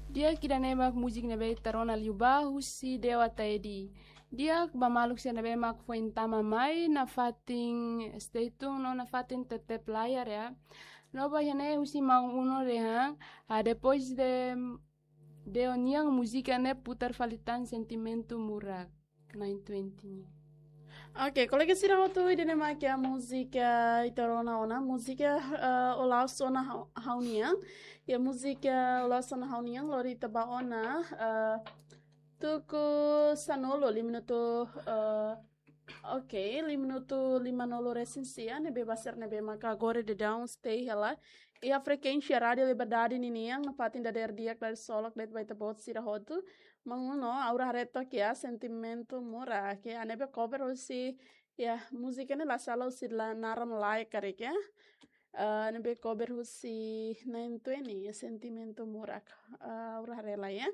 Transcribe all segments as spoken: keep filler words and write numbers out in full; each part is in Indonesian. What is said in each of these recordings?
Dia kida nemak musik nebe tarona liuba husi dewa taedi. Dia bamaluk sia nebe mak foin tama mai na fating stay tune no na fating tetep layar ya. No ba yane husi mang uno de hang. Ah, depois de de oniang musika ne putar falitan sentimentu murak nine twenty. Oke, kalau kita sirang tu ide nama kia musika itarona ona musika uh, olau sona hau- haunian ya musika olau sona haunian lori taba ona uh, tuku sanolo lima minuto uh, Oke, lima minuto lima nolo resensia ne bebasar ne be maka agora de downstay hela e a frequência rádio liberdade niniang na patin da der dia klar solok det baita bot sira hotu manguno aura reto que a sentimento mora que a nebe cover osi ya música ne la sala osi la naram like kare que uh, nebe cover osi nine twenty sentimento mora uh, aura rela ya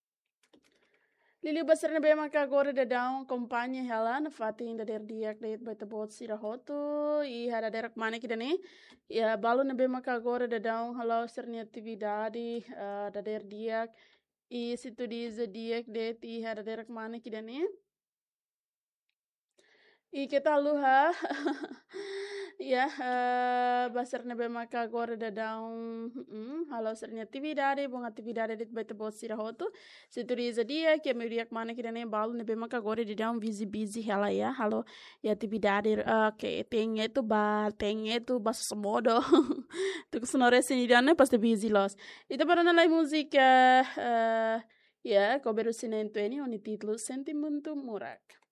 Lili basar na bema ka agora da down kompanיה hela na fatin da der diak da baita bot sira hotu e hada derak mana kita ne ya balu na bema ka agora da down halo serni atividade uh, da der diak e situ diz diak det e hada derak mana kita ne E kita luha ya uh, basar na bema ka agora da down mm, halo serni atividade bom atividade det baita bot sira hotu situ diz dia que me riak mana kita ne balu na bema ka agora da down busy busy hela ya halo ya atividade uh, que tem itu ba tem itu bas semodo tu sonore sinidane pasti busy los itu para na lai música uh, ya cover o sinento eni oni título sentimento murak